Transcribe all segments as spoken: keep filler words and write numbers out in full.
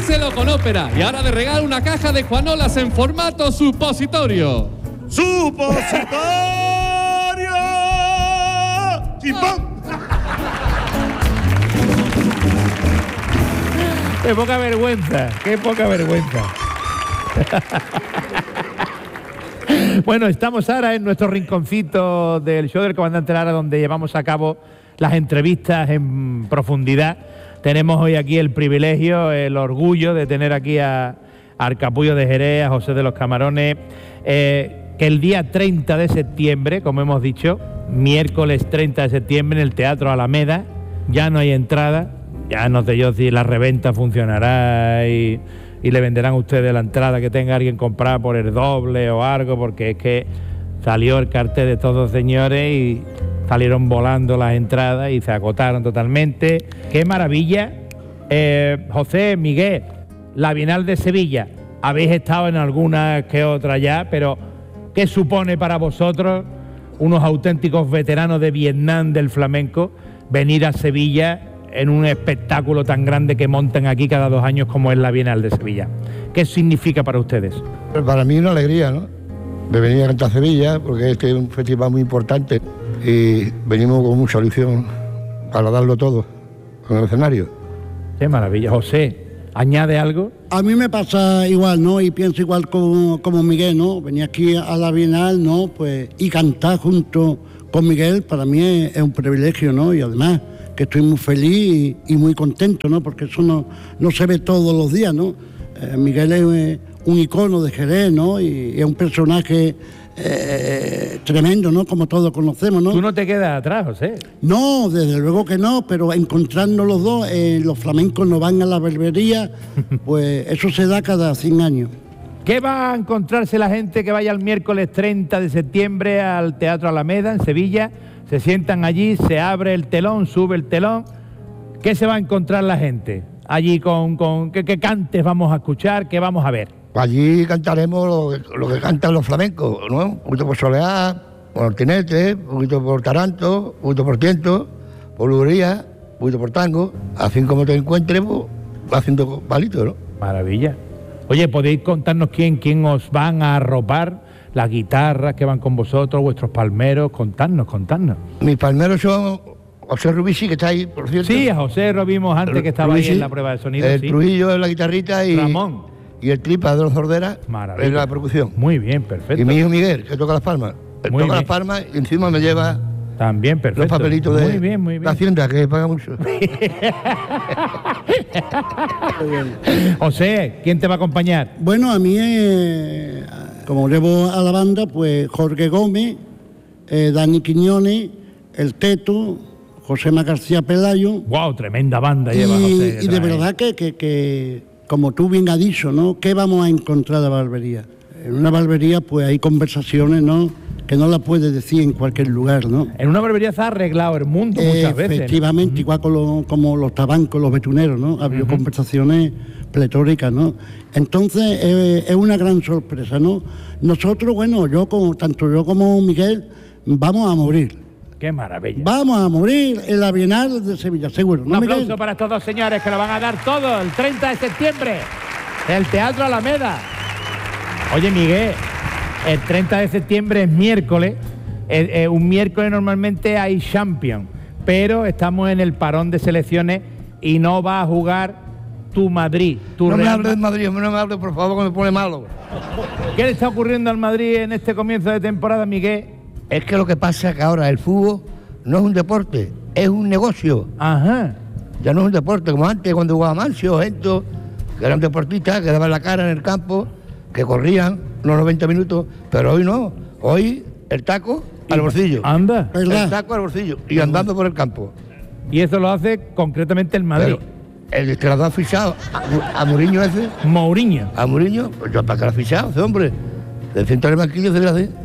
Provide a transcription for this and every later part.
Díselo con ópera. Y ahora de regalo una caja de Juanolas en formato supositorio. ¡Supositorio! ¡Chimpón! ¡Qué poca vergüenza! ¡Qué poca vergüenza! Bueno, estamos ahora en nuestro rinconcito del show del Comandante Lara, donde llevamos a cabo las entrevistas en profundidad. Tenemos hoy aquí el privilegio, el orgullo de tener aquí a, a Arcapullo de Jerez, a José de los Camarones, eh, que el día treinta de septiembre, como hemos dicho, miércoles treinta de septiembre en el Teatro Alameda, ya no hay entrada, ya no sé yo si la reventa funcionará y, y le venderán a ustedes la entrada que tenga alguien comprada por el doble o algo, porque es que salió el cartel de todos señores y salieron volando las entradas y se agotaron totalmente. ¡Qué maravilla! Eh, José, Miguel, la Bienal de Sevilla, habéis estado en alguna que otra ya, pero ¿qué supone para vosotros, unos auténticos veteranos de Vietnam del flamenco, venir a Sevilla en un espectáculo tan grande que montan aquí cada dos años como es la Bienal de Sevilla? ¿Qué significa para ustedes? Para mí una alegría, ¿no?, de venir a cantar a Sevilla, porque este es un festival muy importante y venimos con mucha ilusión para darlo todo en el escenario. ¡Qué maravilla! José, ¿añade algo? A mí me pasa igual, ¿no? Y pienso igual como, como Miguel, ¿no? Venir aquí a la Bienal, ¿no? Pues, y cantar junto con Miguel, para mí es, es un privilegio, ¿no? Y además que estoy muy feliz y, y muy contento, ¿no? Porque eso no, no se ve todos los días, ¿no? Eh, Miguel es eh, un icono de Jerez, ¿no? Y, y es un personaje eh, tremendo, ¿no? Como todos conocemos, ¿no? Tú no te quedas atrás, José. No, desde luego que no, pero encontrarnos los dos, eh, los flamencos no van a la barbería, pues eso se da cada cien años. ¿Qué va a encontrarse la gente que vaya el miércoles treinta de septiembre al Teatro Alameda, en Sevilla? Se sientan allí, se abre el telón, sube el telón. ¿Qué se va a encontrar la gente allí con, con qué, qué cantes vamos a escuchar, qué vamos a ver? Allí cantaremos lo, lo que cantan los flamencos, ¿no? Un poquito por Soleá, por Ortinete, un poquito por Taranto, un poquito por Tiento, por Lubería, un poquito por Tango. Así como te encuentres, pues, haciendo palitos, ¿no? Maravilla. Oye, ¿podéis contarnos quién, quién os van a arropar? Las guitarras que van con vosotros, vuestros palmeros, contadnos, contadnos. Mis palmeros son José Rubisi, que está ahí, por cierto. Sí, a José lo vimos antes, que estaba Rubisi, ahí en la prueba de sonido. El sí. Trujillo es la guitarrita y Ramón. Y el Tripa de los Zorderas Maravilla. es la percusión. Muy bien, perfecto. Y mi hijo Miguel, que toca las palmas. Él Muy toca bien. las palmas y encima me lleva también perfecto. los papelitos de muy bien, muy bien. la Hacienda, que paga mucho. José, ¿quién te va a acompañar? Bueno, a mí, eh, como llevo a la banda, pues Jorge Gómez, eh, Dani Quiñones, El Teto, José Ma García Pelayo. Wow, tremenda banda y, lleva José. Y de verdad que, que, que, como tú bien has dicho, ¿no? ¿Qué vamos a encontrar en la barbería? En una barbería, pues hay conversaciones, ¿no?, que no la puedes decir en cualquier lugar, ¿no? En una barbería se ha arreglado el mundo muchas veces. Efectivamente, ¿no? igual con lo, como los tabancos, los betuneros, ¿no? Ha habido uh-huh. conversaciones pletóricas, ¿no? Entonces, eh, es una gran sorpresa, ¿no? Nosotros, bueno, yo como tanto yo como Miguel, vamos a morir. ¡Qué maravilla! Vamos a morir en la Bienal de Sevilla, seguro, ¿no, Un aplauso Miguel? para estos dos señores que lo van a dar todo el treinta de septiembre, el Teatro Alameda. Oye, Miguel, el treinta de septiembre es miércoles, eh, eh, un miércoles normalmente hay Champions, pero estamos en el parón de selecciones y no va a jugar tu Madrid. Tu no Real... me hables de Madrid, no me hables, por favor, que me pone malo. ¿Qué le está ocurriendo al Madrid en este comienzo de temporada, Miguel? Es que lo que pasa es que ahora el fútbol no es un deporte, es un negocio. Ajá. Ya no es un deporte como antes, cuando jugaba Mancio, gente que eran deportistas, que daban la cara en el campo, que corrían unos noventa minutos, pero hoy no. Hoy el taco al bolsillo. Anda. El taco al bolsillo y andando por el campo. Y eso lo hace concretamente el Madrid. Pero el que lo ha fichado a, a Mourinho ese. Mourinho. A Mourinho, pues yo para qué lo ha fichado ese hombre. De centro del banquillo se ve así.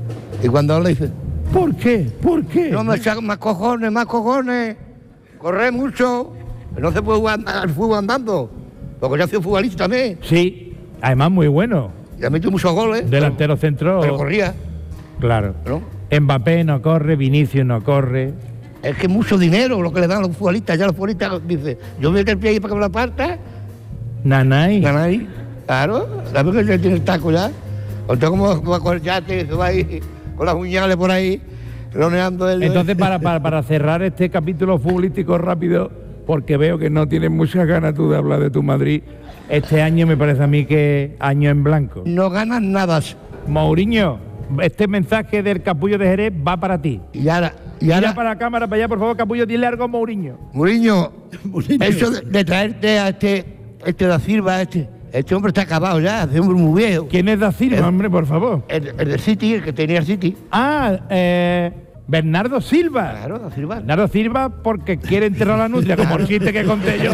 Y cuando habla dice, ¿por qué? ¿Por qué? No me echan más cojones, más cojones. Corre mucho. No se puede jugar al fútbol andando. Porque yo soy futbolista también. Sí. Además, muy bueno. Y ha metido muchos goles. Delantero pero, centro. Pero corría. Claro. ¿No? Mbappé no corre, Vinicius no corre. Es que mucho dinero lo que le dan a los futbolistas. Ya los futbolistas dicen, yo meto el pie ahí para que me lo aparta Nanay. Nanay. Claro, ¿sabes que ya tiene el taco ya? O tengo como, como con el yate, se va ahí, con las uñales por ahí, roneando el... Entonces, para, para, para cerrar este capítulo futbolístico rápido, porque veo que no tienes muchas ganas tú de hablar de tu Madrid, este año me parece a mí que año en blanco. No ganas nada. Mourinho, este mensaje del Capullo de Jerez va para ti. Y ahora... Y Mira ahora, para la cámara, para allá, por favor, Capullo, dile algo a Mourinho. Mourinho, Mourinho. eso de, de traerte a este, este da Silva, este, este hombre está acabado ya, es un hombre muy viejo. ¿Quién es Da Silva, El- hombre, por favor? El, el del City, el que tenía el City. Ah, eh, Bernardo Silva. Claro, da Silva. Bernardo Silva porque quiere enterrar a la nutria, como el chiste que conté yo.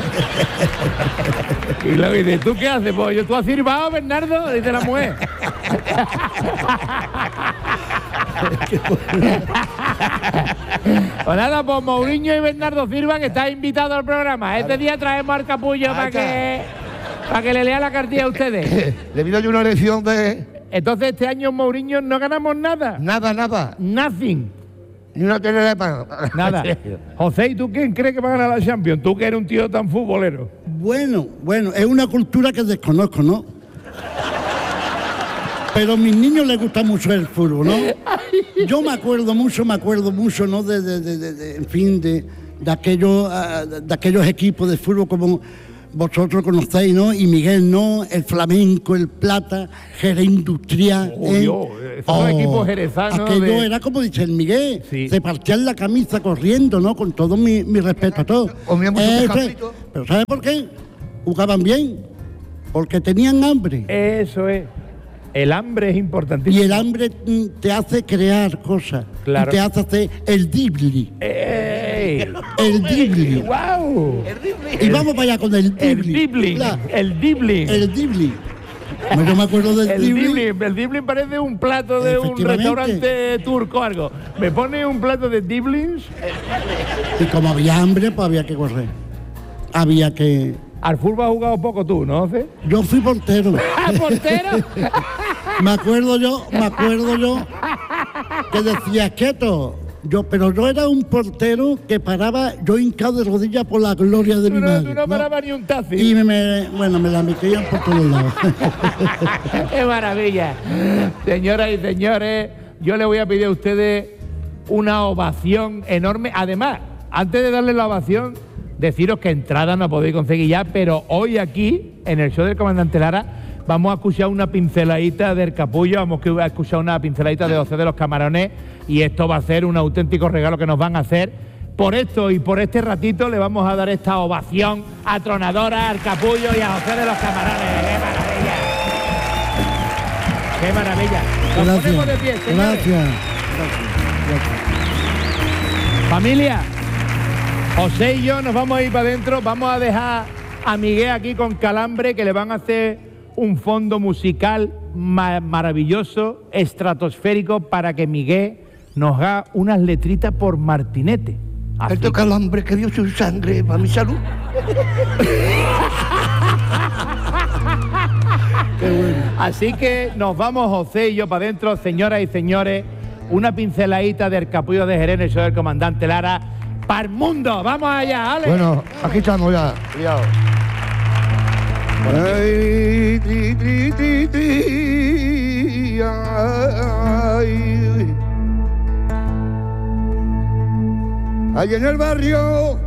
Y luego dice, ¿tú qué haces, pollo? ¿Tú has silbado, Bernardo? Dice la mujer. Pues nada, pues Mourinho y Bernardo Silva, que está invitado al programa. Este día traemos al Capullo para que, para que le lea la cartilla a ustedes. Le pido yo una lección de... Entonces este año Mourinho no ganamos nada. Nada, nada. Nothing. Ni una tele de pan. Nada. José, ¿y tú quién crees que va a ganar la Champions? Tú que eres un tío tan futbolero. Bueno, bueno, es una cultura que desconozco, ¿no? Pero a mis niños les gusta mucho el fútbol, ¿no? Yo me acuerdo mucho, me acuerdo mucho, ¿no? De, de, de, de- de- en fin, de, de, aquellos, ah, de aquellos equipos de fútbol como vosotros conocéis, ¿no? Y Miguel, ¿no? El Flamenco, el Plata, Jerez Industrial. Oh, Dios, esos son equipos jerezanos Aquello de- era como dice el Miguel, Sí. se partían la camisa corriendo, ¿no? Con todo mi, mi respeto a todos. Comían mucho Ese- pescadito. Pero ¿sabes por qué? Jugaban bien, porque tenían hambre. Eso es. El hambre es Y importantísimo. el hambre mm, te hace crear cosas. Claro. Y te hace hacer el dibli. ¡Ey! El dibli. ¡Guau! Y vamos para allá con el El dibli. dibling. Claro, El dibling. el dibli. Bueno, yo me acuerdo del El dibli. dibling, el dibling parece un plato de un Efectivamente. restaurante turco o algo. ¿Me pone un plato de diblings? Y como había hambre, pues había que correr. Había que... Al fútbol has jugado poco tú, ¿no, José? Yo fui portero. ¡Ah, portero! Me acuerdo yo, me acuerdo yo que decía quieto. Yo, pero yo era un portero que paraba, yo hincado de rodillas por la gloria de Tú mi no, madre. tú no ¿no? parabas ni un taxi. Y me, me- bueno, me la metían por todos lados. ¡Qué maravilla! Señoras y señores, yo le voy a pedir a ustedes una ovación enorme. Además, antes de darle la ovación, deciros que entrada no podéis conseguir ya, pero hoy aquí, en el show del Comandante Lara, vamos a escuchar una pinceladita del Capullo, vamos a escuchar una pinceladita de José de los Camarones, y esto va a ser un auténtico regalo que nos van a hacer. Por esto y por este ratito le vamos a dar esta ovación atronadora al Capullo y a José de los Camarones. ¡Qué maravilla! ¡Qué maravilla! Nos ponemos de pie, Gracias. señores. Gracias. Familia, José y yo nos vamos a ir para adentro, vamos a dejar a Miguel aquí con Calambre, que le van a hacer un fondo musical ma- maravilloso, estratosférico, para que Miguel nos haga unas letritas por Martinete. Así Esto que- calambre que dio su sangre para mi salud. Así que nos vamos José y yo para adentro, señoras y señores, una pinceladita del Capullo de Jerez en el show del Comandante Lara, para el mundo. Vamos allá, ¿vale? Bueno, aquí estamos ya. Cuidado. Ay, tri, tri, tri, tri, ay. Ahí en el barrio